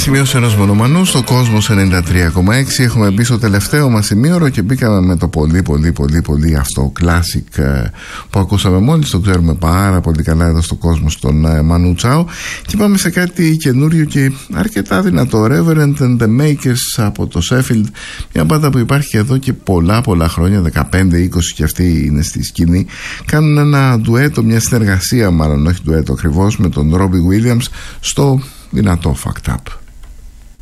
Σημείωσε ενός μονομανού στο Κόσμος 93,6. Έχουμε μπει στο τελευταίο μας ημίωρο και μπήκαμε με το πολύ αυτό classic που ακούσαμε μόλις. Το ξέρουμε πάρα πολύ καλά εδώ στο Κόσμος, τον Μανού Τσάο. Και πάμε σε κάτι καινούριο και αρκετά δυνατό. Reverend and the Makers από το Sheffield, μια μπάντα που υπάρχει εδώ και πολλά χρόνια, 15-20, και αυτή είναι στη σκηνή. Κάνουν ένα ντουέτο, μια συνεργασία μάλλον, όχι ντουέτο ακριβώς, με τον Robbie Williams στο δυνατό Fucked Up.